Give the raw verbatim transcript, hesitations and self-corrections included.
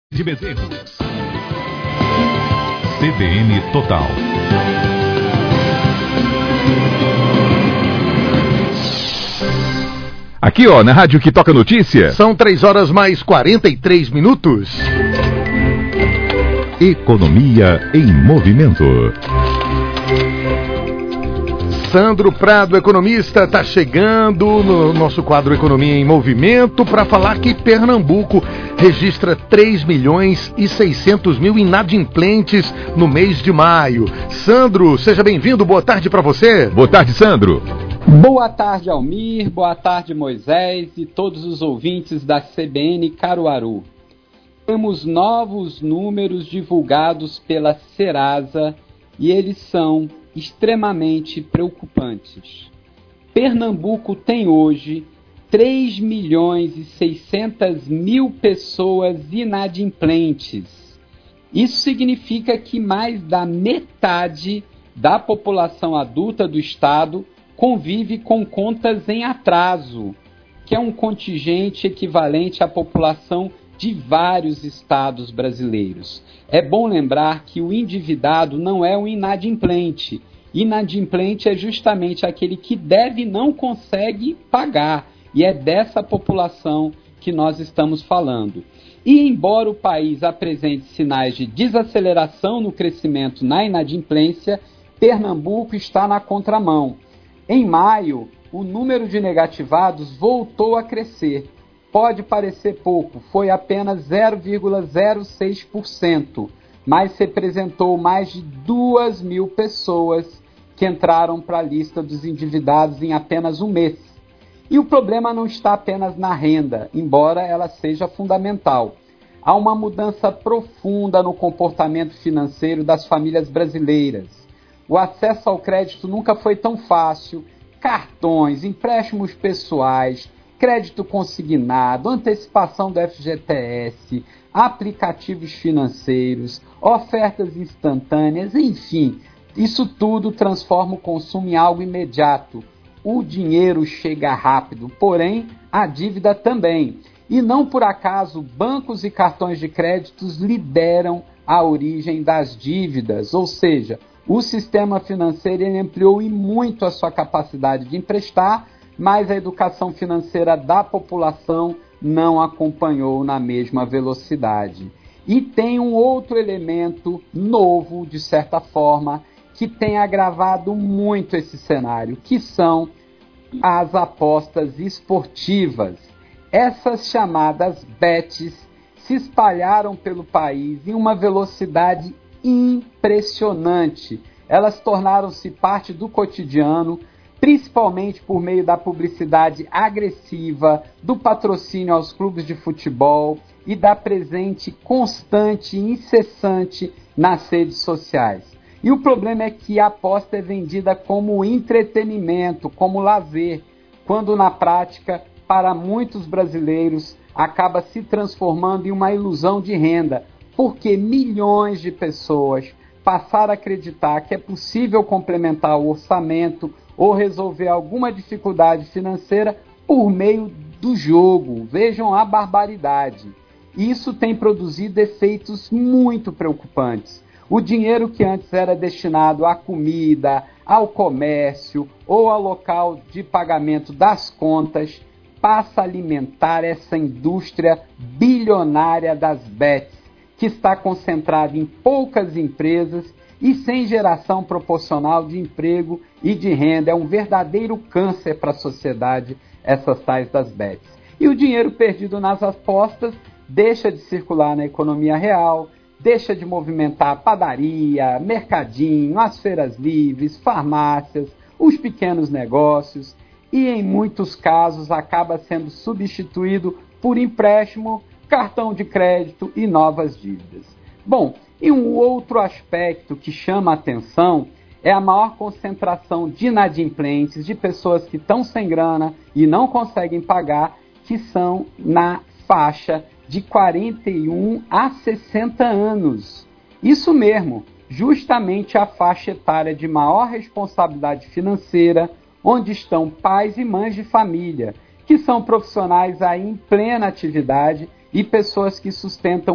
de Bezerros. C B N Total. Aqui, ó, na rádio que toca notícia. São três horas mais quarenta e três minutos. Economia em movimento. Sandro Prado, economista, está chegando no nosso quadro Economia em Movimento para falar que Pernambuco registra três milhões e seiscentos mil inadimplentes no mês de maio. Sandro, seja bem-vindo, boa tarde para você. Boa tarde, Sandro. Boa tarde, Almir, boa tarde, Moisés e todos os ouvintes da C B N Caruaru. Temos novos números divulgados pela Serasa e eles são extremamente preocupantes. Pernambuco tem hoje três milhões e seiscentos mil pessoas inadimplentes. Isso significa que mais da metade da população adulta do estado convive com contas em atraso, que é um contingente equivalente à população de vários estados brasileiros. É bom lembrar que o endividado não é um inadimplente. Inadimplente é justamente aquele que deve e não consegue pagar, e é dessa população que nós estamos falando. E embora o país apresente sinais de desaceleração no crescimento na inadimplência, Pernambuco está na contramão. Em maio, o número de negativados voltou a crescer. Pode parecer pouco, foi apenas zero vírgula zero seis por cento, mas representou mais de duas mil pessoas que entraram para a lista dos endividados em apenas um mês. E o problema não está apenas na renda, embora ela seja fundamental. Há uma mudança profunda no comportamento financeiro das famílias brasileiras. O acesso ao crédito nunca foi tão fácil. Cartões, empréstimos pessoais, crédito consignado, antecipação do F G T S, aplicativos financeiros, ofertas instantâneas, enfim, isso tudo transforma o consumo em algo imediato. O dinheiro chega rápido, porém a dívida também. E não por acaso bancos e cartões de créditos lideram a origem das dívidas, ou seja, o sistema financeiro ele ampliou e muito a sua capacidade de emprestar, mas a educação financeira da população não acompanhou na mesma velocidade. E tem um outro elemento novo, de certa forma, que tem agravado muito esse cenário, que são as apostas esportivas. Essas chamadas bets se espalharam pelo país em uma velocidade impressionante. Elas tornaram-se parte do cotidiano, principalmente por meio da publicidade agressiva, do patrocínio aos clubes de futebol e da presente constante e incessante nas redes sociais. E o problema é que a aposta é vendida como entretenimento, como lazer, quando na prática, para muitos brasileiros, acaba se transformando em uma ilusão de renda, porque milhões de pessoas passaram a acreditar que é possível complementar o orçamento ou resolver alguma dificuldade financeira por meio do jogo. Vejam a barbaridade. Isso tem produzido efeitos muito preocupantes. O dinheiro que antes era destinado à comida, ao comércio ou ao local de pagamento das contas passa a alimentar essa indústria bilionária das bets, que está concentrada em poucas empresas e sem geração proporcional de emprego e de renda. É um verdadeiro câncer para a sociedade, essas tais das bets. E o dinheiro perdido nas apostas deixa de circular na economia real, deixa de movimentar a padaria, mercadinho, as feiras livres, farmácias, os pequenos negócios e, em muitos casos, acaba sendo substituído por empréstimo, cartão de crédito e novas dívidas. Bom, e um outro aspecto que chama a atenção é a maior concentração de inadimplentes, de pessoas que estão sem grana e não conseguem pagar, que são na faixa de quarenta e um a sessenta anos. Isso mesmo, justamente a faixa etária de maior responsabilidade financeira, onde estão pais e mães de família, que são profissionais aí em plena atividade e pessoas que sustentam